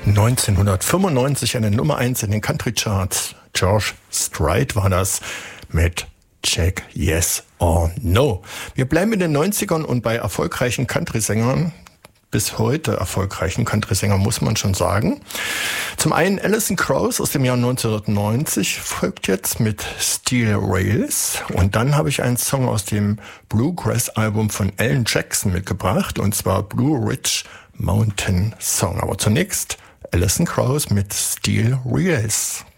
1995 eine Nummer 1 in den Country Charts. George Strait war das mit Check Yes or No. Wir bleiben in den 90ern und bei erfolgreichen Country-Sängern, bis heute erfolgreichen Country-Sänger, muss man schon sagen. Zum einen Alison Krauss aus dem Jahr 1990 folgt jetzt mit Steel Rails. Und dann habe ich einen Song aus dem Bluegrass-Album von Alan Jackson mitgebracht, und zwar Blue Ridge Mountain Song. Aber zunächst Alison Krauss mit Steel Rails.